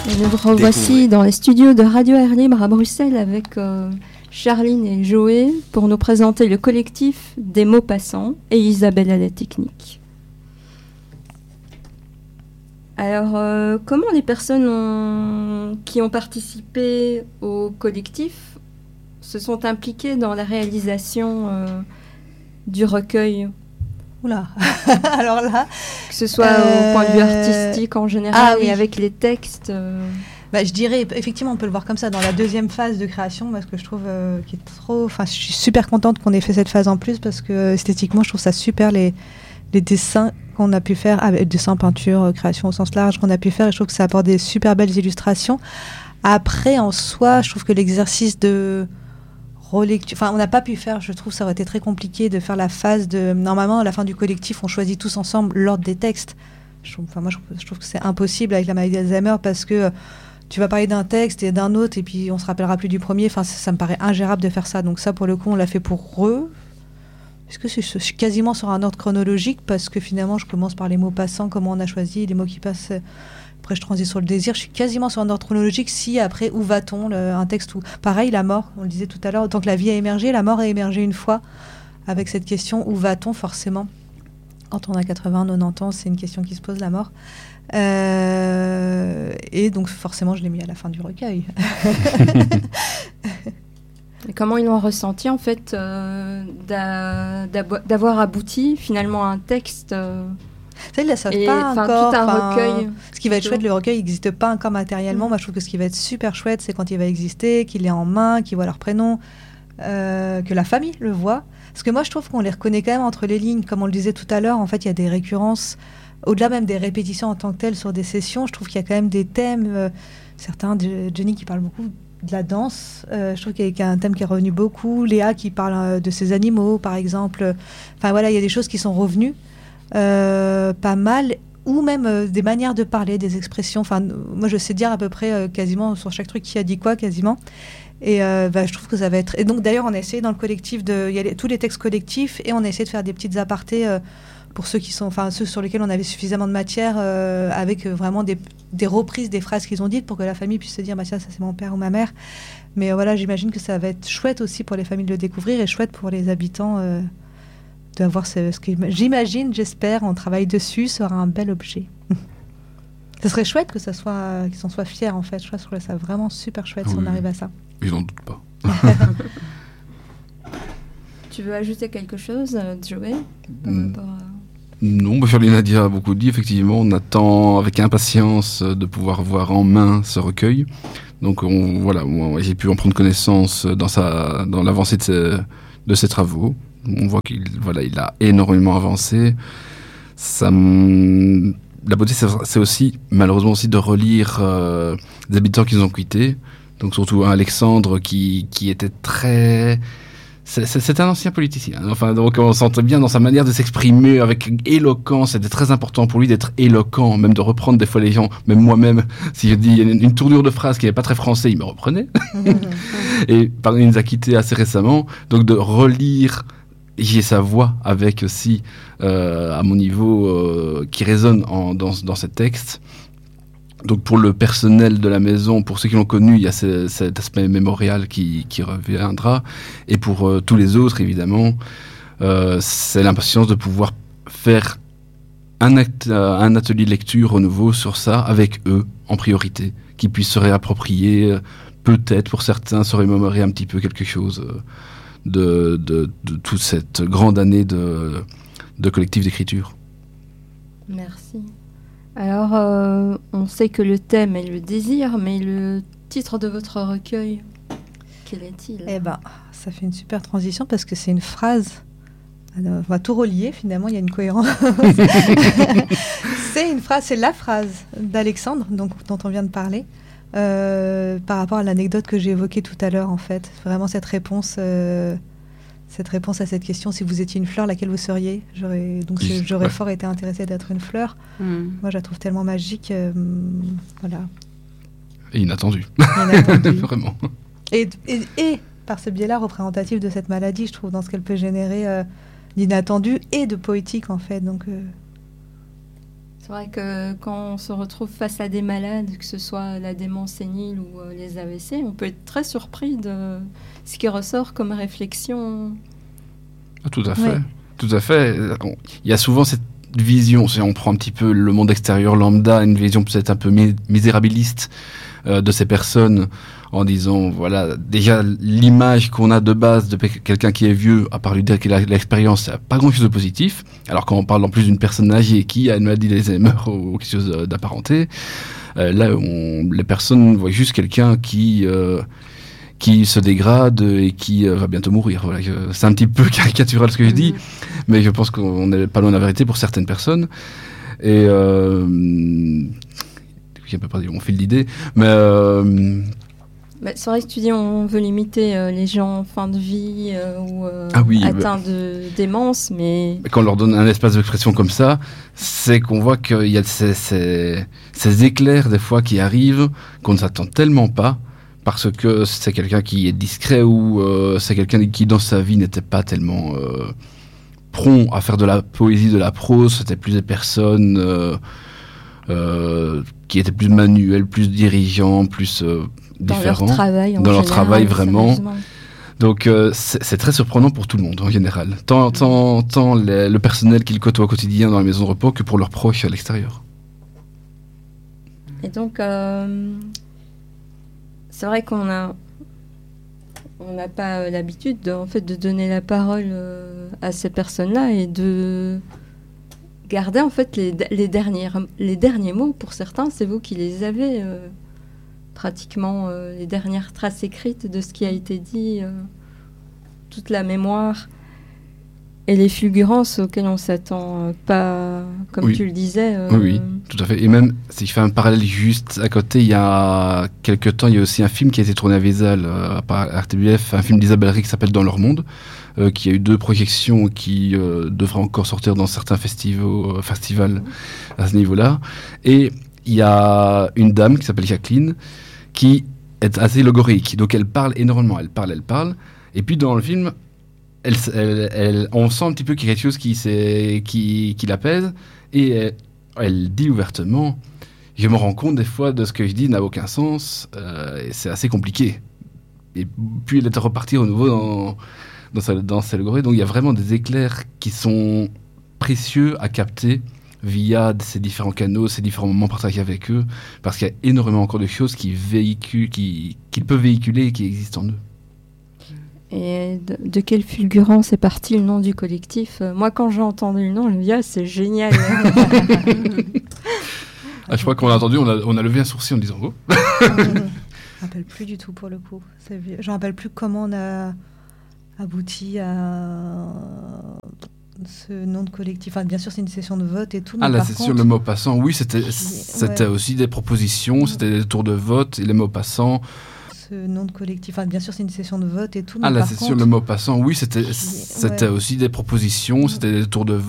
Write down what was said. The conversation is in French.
Et nous revoici dans les studios de Radio Air Libre à Bruxelles avec Charline et Joé pour nous présenter le collectif des mots passants et Isabelle à la technique. Alors, comment les personnes qui ont participé au collectif se sont impliquées dans la réalisation du recueil ? Oula, alors là... Que ce soit au point de vue artistique en général et avec les textes. Je dirais, effectivement, on peut le voir comme ça, dans la deuxième phase de création, parce que je trouve qu'il est trop... Enfin, je suis super contente qu'on ait fait cette phase en plus, parce que esthétiquement, je trouve ça super, les dessins qu'on a pu faire, dessins, peinture, création au sens large, qu'on a pu faire, et je trouve que ça apporte des super belles illustrations. Après, en soi, je trouve que l'exercice de... Enfin, on n'a pas pu faire, je trouve ça aurait été très compliqué de faire la phase de... Normalement, à la fin du collectif, on choisit tous ensemble l'ordre des textes. Je trouve que c'est impossible avec la maladie d'Alzheimer parce que tu vas parler d'un texte et d'un autre et puis on se rappellera plus du premier. Enfin, ça me paraît ingérable de faire ça. Donc ça, pour le coup, on l'a fait pour eux. Est-ce que je suis quasiment sur un ordre chronologique parce que finalement, je commence par les mots passants, comment on a choisi, les mots qui passent... Après, je transite sur le désir. Je suis quasiment sur un ordre chronologique. Si, après, où va-t-on un texte où... Pareil, la mort, on le disait tout à l'heure, autant que la vie a émergé, la mort a émergé une fois avec cette question, où va-t-on forcément ? Quand on a 80, 90 ans, c'est une question qui se pose, la mort. Et donc, forcément, je l'ai mis à la fin du recueil. Et comment ils l'ont ressenti, en fait, d'avoir abouti, finalement, à un texte... Ça, ils ne le savent pas encore. Tout un recueil. Ce qui va être chouette, le recueil n'existe pas encore matériellement. Moi, je trouve que ce qui va être super chouette, c'est quand il va exister, qu'il est en main, qu'il voit leur prénom, que la famille le voit. Parce que moi, je trouve qu'on les reconnaît quand même entre les lignes. Comme on le disait tout à l'heure, en fait, il y a des récurrences. Au-delà même des répétitions en tant que telles sur des sessions, je trouve qu'il y a quand même des thèmes. Certains, Jenny qui parle beaucoup de la danse. Je trouve qu'il y a un thème qui est revenu beaucoup. Léa qui parle de ses animaux, par exemple. Enfin, voilà, il y a des choses qui sont revenues. Pas mal, ou même des manières de parler, des expressions. Enfin, moi, je sais dire à peu près quasiment sur chaque truc qui a dit quoi, quasiment. Et je trouve que ça va être... Et donc, d'ailleurs, on a essayé dans le collectif il y a tous les textes collectifs, et on a essayé de faire des petites apartés pour ceux ceux sur lesquels on avait suffisamment de matière, avec vraiment des reprises des phrases qu'ils ont dites pour que la famille puisse se dire, ça c'est mon père ou ma mère. Mais voilà, j'imagine que ça va être chouette aussi pour les familles de le découvrir et chouette pour les habitants d'avoir ce que j'imagine, j'espère, on travaille dessus, sera un bel objet. Ce serait chouette que qu'ils en soient fiers, en fait. Je trouve ça vraiment super chouette si on arrive à ça. Ils n'en doutent pas. Tu veux ajouter quelque chose, Joey, Non, Charline a déjà beaucoup dit. Effectivement, on attend avec impatience de pouvoir voir en main ce recueil. Donc moi, j'ai pu en prendre connaissance dans l'avancée de ses travaux. On voit qu'il a énormément avancé. La beauté, c'est aussi, malheureusement aussi, de relire des habitants qui nous ont quittés. Donc surtout Alexandre qui était très... C'est un ancien politicien. Enfin, donc on sentait bien dans sa manière de s'exprimer avec éloquence. C'était très important pour lui d'être éloquent, même de reprendre des fois les gens. Même moi-même, si je dis une tournure de phrase qui n'est pas très français, il me reprenait. Et il nous a quittés assez récemment. Donc de relire... J'ai sa voix avec aussi, à mon niveau, qui résonne dans ces textes. Donc pour le personnel de la maison, pour ceux qui l'ont connu, il y a cet aspect mémorial qui reviendra. Et pour tous les autres, évidemment, c'est l'impatience de pouvoir faire un atelier de lecture au nouveau sur ça, avec eux, en priorité, qui puissent se réapproprier, peut-être pour certains, se remémorer un petit peu quelque chose de toute cette grande année de collectif d'écriture. Merci. Alors, on sait que le thème est le désir, mais le titre de votre recueil, quel est-il ? Ça fait une super transition parce que c'est une phrase. On va tout relier, finalement, il y a une cohérence. C'est la phrase d'Alexandre, dont on vient de parler. Par rapport à l'anecdote que j'ai évoquée tout à l'heure, en fait. Vraiment cette réponse à cette question, si vous étiez une fleur, laquelle vous seriez ? J'aurais fort été intéressée d'être une fleur. Moi, je la trouve tellement magique. Voilà. Et inattendu. Vraiment. Et par ce biais-là, représentatif de cette maladie, je trouve, dans ce qu'elle peut générer d'inattendu et de poétique, en fait. Donc, C'est vrai que quand on se retrouve face à des malades, que ce soit la démence sénile ou les AVC, on peut être très surpris de ce qui ressort comme réflexion. Tout à fait. Tout à fait. Il y a souvent cette vision, si on prend un petit peu le monde extérieur lambda, une vision peut-être un peu misérabiliste de ces personnes, en disant, voilà, déjà l'image qu'on a de base de quelqu'un qui est vieux, à part lui dire qu'il a l'expérience, ça n'a pas grand-chose de positif. Alors quand on parle en plus d'une personne âgée qui a une maladie d'Alzheimer ou quelque chose d'apparenté, là, les personnes voient juste quelqu'un qui se dégrade et qui va bientôt mourir. Voilà, c'est un petit peu caricatural ce que je dis, mais je pense qu'on n'est pas loin de la vérité pour certaines personnes. Et j'ai pas perdu mon fil d'idée, mais c'est vrai que tu dis on veut limiter les gens en fin de vie ou atteints de démence, mais quand on leur donne un espace d'expression comme ça, c'est qu'on voit qu'il y a ces éclairs des fois qui arrivent qu'on ne s'attend tellement pas, parce que c'est quelqu'un qui est discret ou c'est quelqu'un qui dans sa vie n'était pas tellement prompt à faire de la poésie, de la prose. C'était plus des personnes qui étaient plus manuels, plus dirigeants, plus différents dans leur travail vraiment. Donc c'est très surprenant pour tout le monde en général, tant le personnel qu'ils côtoient au quotidien dans la maison de repos que pour leurs proches à l'extérieur. Et donc c'est vrai qu'on n'a pas l'habitude de donner la parole à ces personnes-là et de garder en fait les derniers mots. Pour certains, c'est vous qui les avez pratiquement les dernières traces écrites de ce qui a été dit, toute la mémoire et les fulgurances auxquelles on s'attend pas, comme tu le disais. Oui, tout à fait. Et même si je fais un parallèle juste à côté, il y a quelques temps, il y a aussi un film qui a été tourné à Vézal par RTBF, un film d'Isabelle Rick qui s'appelle Dans leur monde, qui a eu 2 projections qui devraient encore sortir dans certains festivals à ce niveau-là. Et il y a une dame qui s'appelle Jacqueline qui est assez logorique, donc elle parle énormément, elle parle. Et puis dans le film, on sent un petit peu qu'il y a quelque chose qui l'apaise, et elle dit ouvertement, je me rends compte des fois de ce que je dis n'a aucun sens, et c'est assez compliqué. Et puis elle est repartie au nouveau dans sa logorée. Donc il y a vraiment des éclairs qui sont précieux à capter via ces différents canaux, ces différents moments partagés avec eux, parce qu'il y a énormément encore de choses qu'ils peuvent véhiculer et qui existent en eux. Et de quelle fulgurance est parti le nom du collectif ? Moi, quand j'ai entendu le nom, je me dis, c'est génial. Je crois qu'on a entendu, on a levé un sourcil en disant « Oh !» Je ne me rappelle plus du tout pour le coup. Je ne me rappelle plus comment on a abouti à ce nom de collectif. Enfin, bien sûr, c'est une session de vote et tout. Ah, la session, le mot passant, oui, c'était aussi des propositions, c'était des tours de vote et les mots passants. Ce nom de collectif. Enfin, bien sûr, c'est une session de vote et tout. Ah, la session, le mot passant, oui, c'était aussi des propositions, c'était des tours de vote.